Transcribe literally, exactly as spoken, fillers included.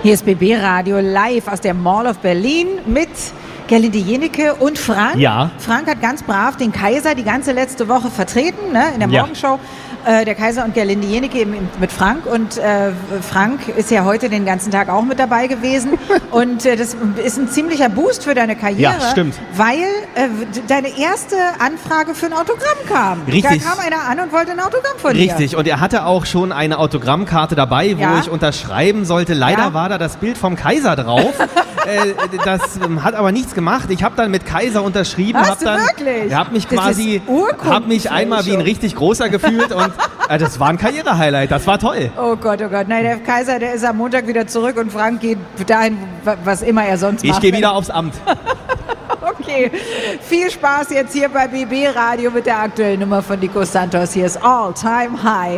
Hier ist B B Radio live aus der Mall of Berlin mit Gerlinde Jenike und Frank. Ja. Frank hat ganz brav den Kaiser die ganze letzte Woche vertreten, ne, in der Ja. Morgenshow. Äh, der Kaiser und Gerlinde Jenike eben mit Frank. Und äh, Frank ist ja heute den ganzen Tag auch mit dabei gewesen. Und äh, das ist ein ziemlicher Boost für deine Karriere. Ja, stimmt. Weil äh, deine erste Anfrage für ein Autogramm kam. Richtig. Da kam einer an und wollte ein Autogramm von dir. Richtig, und er hatte auch schon eine Autogrammkarte dabei, wo Ja. ich unterschreiben sollte. Leider Ja. war da das Bild vom Kaiser drauf. äh, das ähm, hat aber nichts gemacht. Ich habe dann mit Kaiser unterschrieben. Hast hab du dann, wirklich? Habe mich Das quasi, ist Urkundenfälschung. habe mich einmal wie ein richtig großer gefühlt und äh, das war ein Karriere-Highlight. Das war toll. Oh Gott, oh Gott. Nein, der Kaiser, der ist am Montag wieder zurück und Frank geht dahin, was immer er sonst Ich macht. gehe wieder aufs Amt. Okay, viel Spaß jetzt hier bei B B Radio mit der aktuellen Nummer von Nico Santos. Hier ist All Time High.